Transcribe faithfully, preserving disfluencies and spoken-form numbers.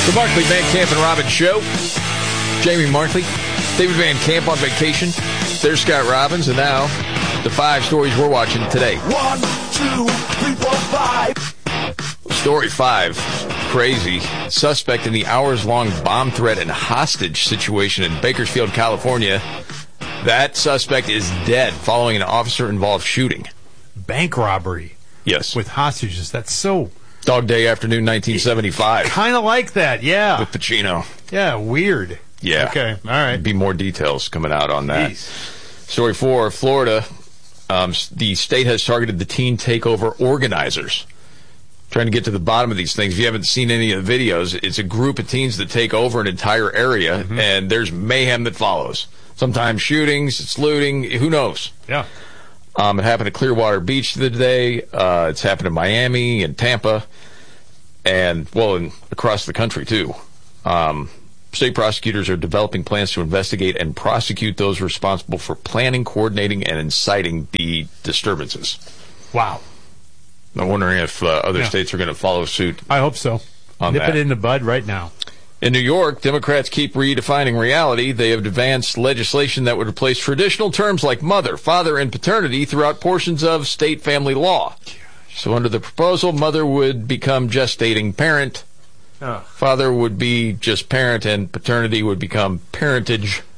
The Markley, Van Camp, and Robbins Show. Jamie Markley, David Van Camp on vacation. There's Scott Robbins, and now the five stories we're watching today. One, two, three, four, five. Story five, crazy. Suspect in the hours-long bomb threat and hostage situation in Bakersfield, California. That suspect is dead following an officer-involved shooting. Bank robbery. Yes. With hostages. That's so... Dog Day Afternoon, nineteen seventy-five. Kind of like that, yeah. With Pacino. Yeah, weird. Yeah. Okay, all right. Be more details coming out on that. Jeez. Story four, Florida. Um, the state has targeted the teen takeover organizers. Trying to get to the bottom of these things. If you haven't seen any of the videos, it's a group of teens that take over an entire area, mm-hmm. and there's mayhem that follows. Sometimes shootings, it's looting, who knows? Yeah. Um, it happened at Clearwater Beach today. Uh, it's happened in Miami and Tampa, and, well, in, across the country, too. Um, state prosecutors are developing plans to investigate and prosecute those responsible for planning, coordinating, and inciting the disturbances. Wow. I'm wondering if uh, other yeah. states are going to follow suit. I hope so. On Nip that. it in the bud right now. In New York, Democrats keep redefining reality. They have advanced legislation that would replace traditional terms like mother, father, and paternity throughout portions of state family law. So under the proposal, mother would become gestating parent, oh. father would be just parent, and paternity would become parentage.